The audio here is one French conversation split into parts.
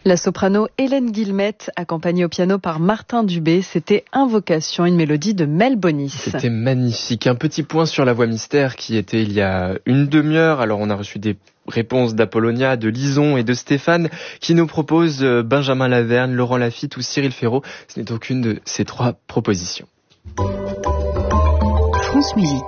La soprano Hélène Guillemette, accompagnée au piano par Martin Dubé, c'était Invocation, une mélodie de Mel Bonis. C'était magnifique. Un petit point sur la voix mystère qui était il y a une demi-heure. Alors on a reçu des réponses d'Apollonia, de Lison et de Stéphane qui nous proposent Benjamin Laverne, Laurent Lafitte ou Cyril Ferraud. Ce n'est aucune de ces trois propositions. France Musique.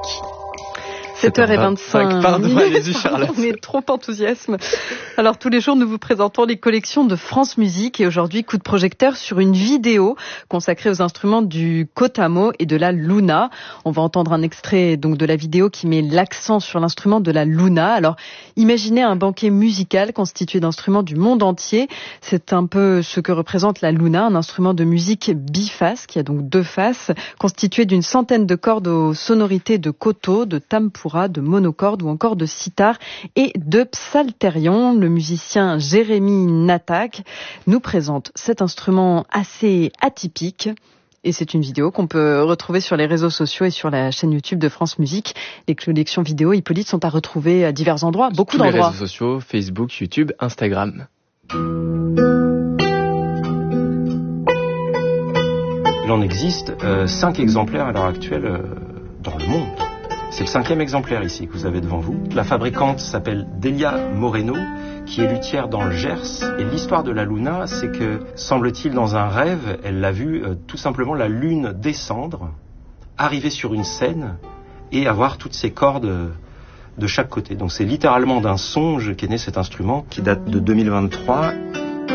7h25. Pardon, allez-y, Charlotte. On est trop enthousiasme. Alors, tous les jours, nous vous présentons les collections de France Musique et aujourd'hui, coup de projecteur sur une vidéo consacrée aux instruments du kotamo et de la luna. On va entendre un extrait donc de la vidéo qui met l'accent sur l'instrument de la luna. Alors, imaginez un banquet musical constitué d'instruments du monde entier. C'est un peu ce que représente la luna, un instrument de musique biface qui a donc deux faces, constitué d'une centaine de cordes aux sonorités de koto, de tampura, de monocorde ou encore de sitar et de psalterion. Le musicien Jérémy Natak nous présente cet instrument assez atypique. Et c'est une vidéo qu'on peut retrouver sur les réseaux sociaux et sur la chaîne YouTube de France Musique. Les collections vidéo, Hippolyte, sont à retrouver à divers endroits, beaucoup d'endroits. Les réseaux sociaux, Facebook, YouTube, Instagram. Il en existe 5 exemplaires à l'heure actuelle dans le monde. C'est le 5e exemplaire ici que vous avez devant vous. La fabricante s'appelle Delia Moreno, qui est luthière dans le Gers. Et l'histoire de la Luna, c'est que, semble-t-il, dans un rêve, elle l'a vu tout simplement la lune descendre, arriver sur une scène et avoir toutes ses cordes de chaque côté. Donc c'est littéralement d'un songe qu'est né cet instrument qui date de 2023.